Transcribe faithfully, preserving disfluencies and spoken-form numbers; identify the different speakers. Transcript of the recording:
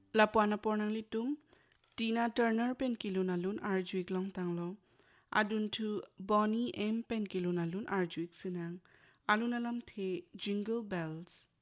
Speaker 1: Lapuan na pornang litum, Tina Turner pen kilunalun arjuik long tanglo. Adun tu Bonnie M pen kilunalun arjuik sinang. Alunalam the Jingle Bells.